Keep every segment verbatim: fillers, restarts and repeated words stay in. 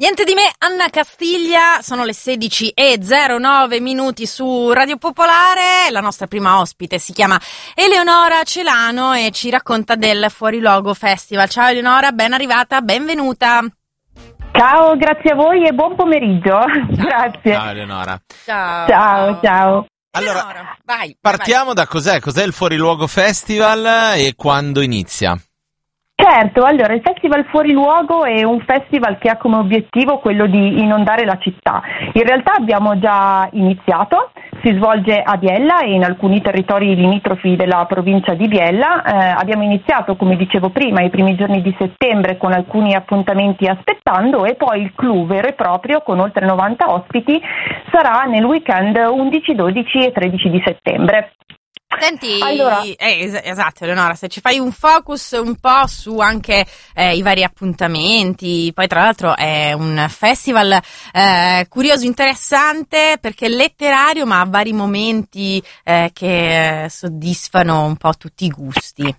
Niente di me, Anna Castiglia, sono le sedici e zero nove minuti su Radio Popolare. La nostra prima ospite si chiama Eleonora Celano e ci racconta del Fuori Luogo Festival. Ciao Eleonora, ben arrivata, benvenuta. Ciao, grazie a voi e buon pomeriggio. Grazie. Ciao Eleonora. Ciao. Ciao, ciao. Allora, Eleonora, vai, partiamo vai. da cos'è? Cos'è il Fuori Luogo Festival e quando inizia? Certo, allora il Festival Fuori Luogo è un festival che ha come obiettivo quello di inondare la città. In realtà abbiamo già iniziato, si svolge a Biella e in alcuni territori limitrofi della provincia di Biella. Eh, abbiamo iniziato, come dicevo prima, i primi giorni di settembre con alcuni appuntamenti aspettando e poi il clou vero e proprio con oltre novanta ospiti sarà nel weekend undici, dodici e tredici di settembre. Senti, allora, eh, es- esatto Eleonora, se ci fai un focus un po' su anche eh, i vari appuntamenti, poi tra l'altro è un festival eh, curioso, interessante perché è letterario ma ha vari momenti eh, che eh, soddisfano un po' tutti i gusti.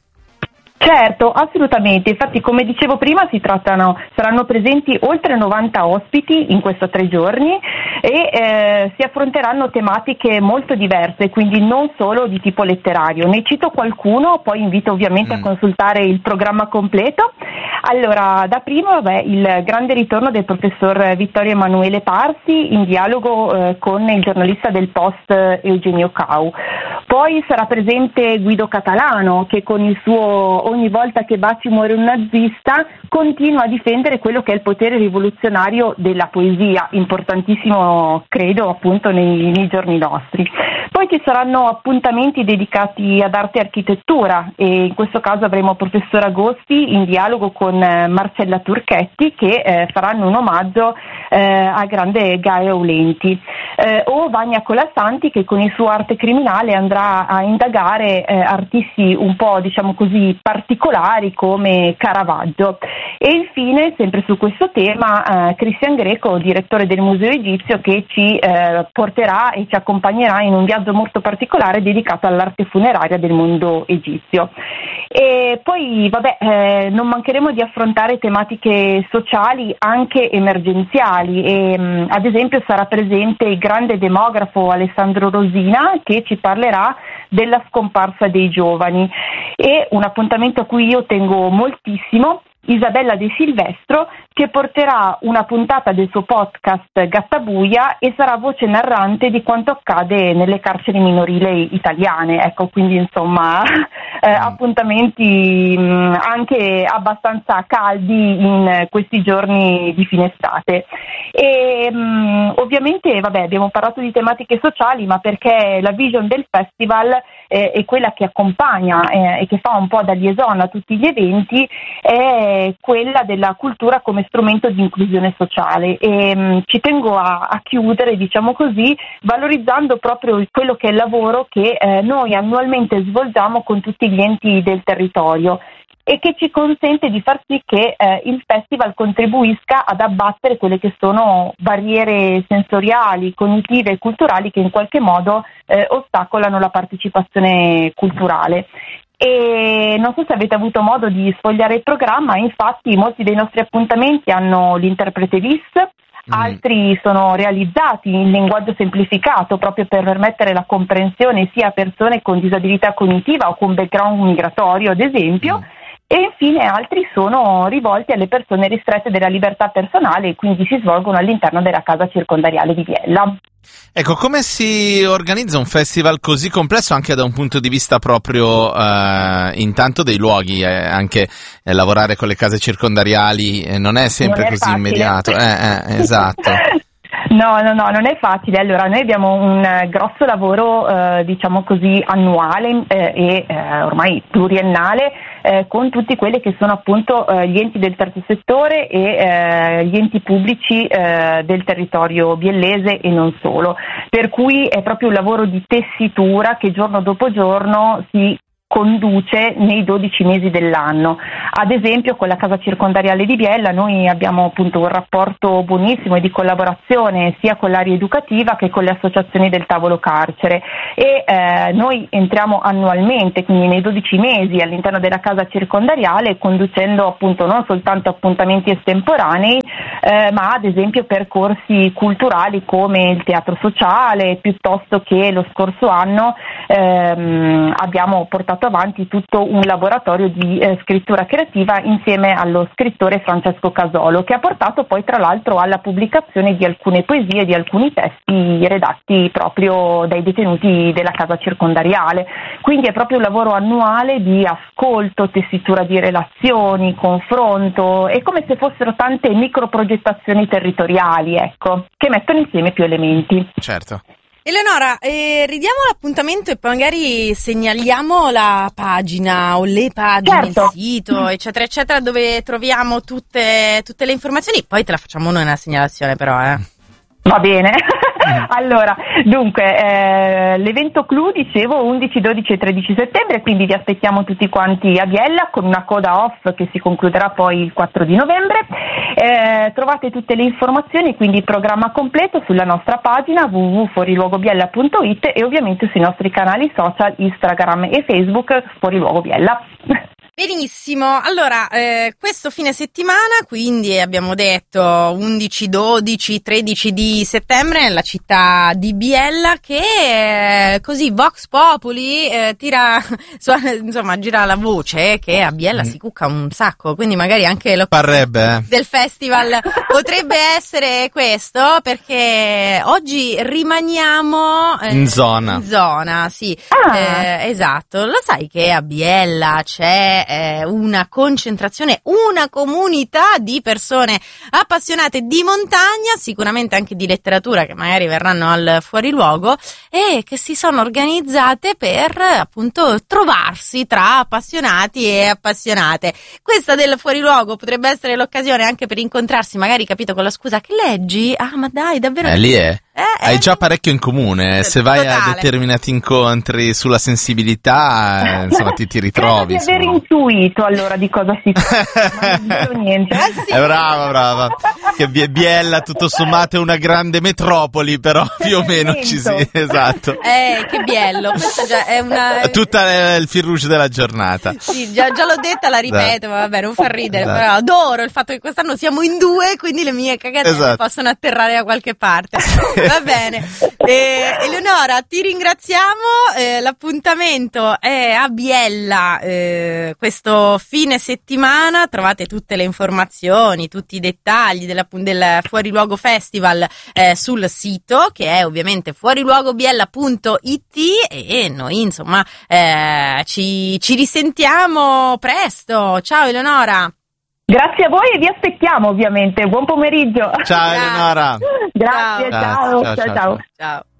Certo, assolutamente. Infatti, come dicevo prima, si trattano, saranno presenti oltre novanta ospiti in questi tre giorni e eh, si affronteranno tematiche molto diverse, quindi non solo di tipo letterario. Ne cito qualcuno, poi invito ovviamente mm. a consultare il programma completo. Allora, da primo, vabbè, il grande ritorno del professor Vittorio Emanuele Parsi in dialogo eh, con il giornalista del Post Eugenio Cau. Poi sarà presente Guido Catalano che con il suo Ogni volta che Baci muore un nazista continua a difendere quello che è il potere rivoluzionario della poesia, importantissimo credo appunto nei, nei giorni nostri. Poi ci saranno appuntamenti dedicati ad arte e architettura e in questo caso avremo professor Agosti in dialogo con Marcella Turchetti che eh, faranno un omaggio eh, al grande Gaio Aulenti. Eh, o Vania Colasanti che con il suo Arte Criminale andrà a indagare eh, artisti un po' diciamo così particolari come Caravaggio. E infine, sempre su questo tema, eh, Cristian Greco, direttore del Museo Egizio, che ci eh, porterà e ci accompagnerà in un viaggio molto particolare dedicato all'arte funeraria del mondo egizio. E poi, vabbè, eh, non mancheremo di affrontare tematiche sociali anche emergenziali e, mh, ad esempio, sarà presente il grande demografo Alessandro Rosina che ci parlerà della scomparsa dei giovani e un appuntamento a cui io tengo moltissimo, Isabella De Silvestro, che porterà una puntata del suo podcast Gattabuia e sarà voce narrante di quanto accade nelle carceri minorili italiane. Ecco, quindi insomma eh, appuntamenti mh, anche abbastanza caldi in questi giorni di fine estate. E mh, ovviamente vabbè, abbiamo parlato di tematiche sociali, ma perché la vision del festival eh, è quella che accompagna eh, e che fa un po' da liaison a tutti gli eventi, è quella della cultura come strumento di inclusione sociale e mh, ci tengo a, a chiudere, diciamo così, valorizzando proprio quello che è il lavoro che eh, noi annualmente svolgiamo con tutti gli enti del territorio e che ci consente di far sì che eh, il festival contribuisca ad abbattere quelle che sono barriere sensoriali, cognitive e culturali che in qualche modo eh, ostacolano la partecipazione culturale. E non so se avete avuto modo di sfogliare il programma, infatti molti dei nostri appuntamenti hanno l'interprete V I S, mm. altri sono realizzati in linguaggio semplificato proprio per permettere la comprensione sia a persone con disabilità cognitiva o con background migratorio ad esempio, mm. e infine altri sono rivolti alle persone ristrette della libertà personale e quindi si svolgono all'interno della casa circondariale di Biella. Ecco, come si organizza un festival così complesso anche da un punto di vista proprio eh, intanto dei luoghi, eh, anche eh, lavorare con le case circondariali eh, non è sempre non è così facile. Immediato, eh, eh, esatto. No, no, no, non è facile. Allora, noi abbiamo un eh, grosso lavoro, eh, diciamo così, annuale eh, e eh, ormai pluriennale eh, con tutti quelli che sono appunto eh, gli enti del terzo settore e eh, gli enti pubblici eh, del territorio biellese e non solo. Per cui è proprio un lavoro di tessitura che giorno dopo giorno si conduce nei dodici mesi dell'anno. Ad esempio con la casa circondariale di Biella noi abbiamo appunto un rapporto buonissimo e di collaborazione sia con l'area educativa che con le associazioni del tavolo carcere e eh, noi entriamo annualmente, quindi nei dodici mesi all'interno della casa circondariale, conducendo appunto non soltanto appuntamenti estemporanei eh, ma ad esempio percorsi culturali come il teatro sociale, piuttosto che lo scorso anno ehm, abbiamo portato avanti tutto un laboratorio di eh, scrittura creativa insieme allo scrittore Francesco Casolo, che ha portato poi tra l'altro alla pubblicazione di alcune poesie, di alcuni testi redatti proprio dai detenuti della casa circondariale. Quindi è proprio un lavoro annuale di ascolto, tessitura di relazioni, confronto, è come se fossero tante microprogettazioni territoriali, ecco, che mettono insieme più elementi. Certo. Eleonora, eh, ridiamo l'appuntamento e poi magari segnaliamo la pagina o le pagine, certo. il sito, eccetera, eccetera, dove troviamo tutte, tutte le informazioni. Poi te la facciamo noi una segnalazione, però, eh. Va bene. Allora, dunque, eh, l'evento clou, dicevo, undici, dodici e tredici settembre, quindi vi aspettiamo tutti quanti a Biella con una coda off che si concluderà poi il quattro di novembre. Eh, trovate tutte le informazioni, quindi il programma completo sulla nostra pagina w w w punto fuoriluogobiella punto i t e ovviamente sui nostri canali social Instagram e Facebook Fuoriluogo Biella. Benissimo, allora eh, questo fine settimana, quindi abbiamo detto undici, dodici, tredici di settembre nella città di Biella, che eh, così Vox Populi eh, tira, insomma gira la voce che a Biella mm. si cucca un sacco, quindi magari anche lo parrebbe eh. del festival potrebbe essere questo, perché oggi rimaniamo eh, in zona, in zona, sì, ah. eh, esatto, lo sai che a Biella c'è una concentrazione, una comunità di persone appassionate di montagna, sicuramente anche di letteratura, che magari verranno al fuoriluogo e che si sono organizzate per appunto trovarsi tra appassionati e appassionate. Questa del fuoriluogo potrebbe essere l'occasione anche per incontrarsi, magari, capito, con la scusa: che leggi? Ah, ma dai, davvero? Eh, lì è. Eh, Hai eh, già parecchio in comune, se vai totale. a determinati incontri sulla sensibilità, eh, insomma ti, ti ritrovi. Credo di aver intuito allora di cosa si tratta, ma non dico niente. Eh sì. È brava, brava. Che Biella tutto sommato è una grande metropoli, però più o meno ci si, esatto. Eh, che bello, questa già è una... Tutta il fil rouge della giornata. Sì, già, già l'ho detta, la ripeto, ma vabbè, non fa ridere, esatto. Però adoro il fatto che quest'anno siamo in due, quindi le mie cagate esatto. possono atterrare da qualche parte. Va bene. Eh, Eleonora, ti ringraziamo, eh, l'appuntamento è a Biella eh, questo fine settimana, trovate tutte le informazioni, tutti i dettagli della, del Fuoriluogo Festival eh, sul sito, che è ovviamente fuoriluogobiella punto i t, e noi insomma eh, ci, ci risentiamo presto. Ciao Eleonora. Grazie a voi e vi aspettiamo ovviamente. Buon pomeriggio. Ciao Eleonora. Grazie, ciao. Ciao, ciao, ciao. Ciao.